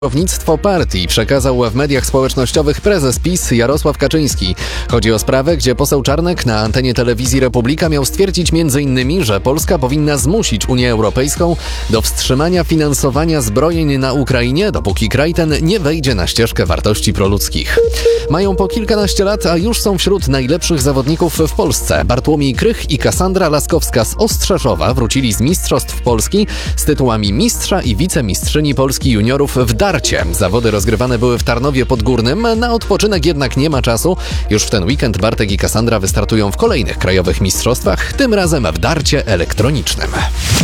Kierownictwo partii przekazał w mediach społecznościowych prezes PiS Jarosław Kaczyński. Chodzi o sprawę, gdzie poseł Czarnek na antenie telewizji Republika miał stwierdzić m.in., że Polska powinna zmusić Unię Europejską do wstrzymania finansowania zbrojeń na Ukrainie, dopóki kraj ten nie wejdzie na ścieżkę wartości proludzkich. Mają po kilkanaście lat, a już są wśród najlepszych zawodników w Polsce. Bartłomiej Krych i Kassandra Laskowska z Ostrzeszowa wrócili z Mistrzostw Polski z tytułami mistrza i wicemistrzyni Polski juniorów w darcie. Zawody rozgrywane były w Tarnowie Podgórnym, na odpoczynek jednak nie ma czasu. Już w ten weekend Bartek i Kassandra wystartują w kolejnych krajowych mistrzostwach, tym razem w darcie elektronicznym.